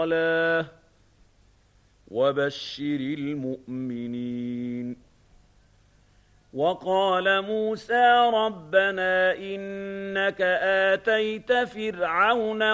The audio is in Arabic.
الصلاة وبشر المؤمنين وقال موسى ربنا إنك آتيت فرعون